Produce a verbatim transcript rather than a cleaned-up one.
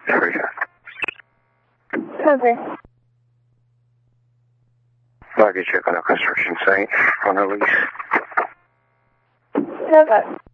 Teresa. Cover. Luggage check on a construction site on a lease. Cover.